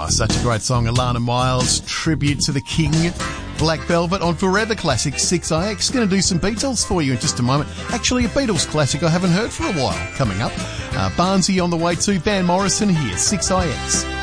Such a great song. Alana Miles, tribute to the King. Black Velvet on Forever Classic 6IX. Going to do some Beatles for you in just a moment. Actually, a Beatles classic I haven't heard for a while coming up. Barnsey on the way too. Van Morrison here, 6IX.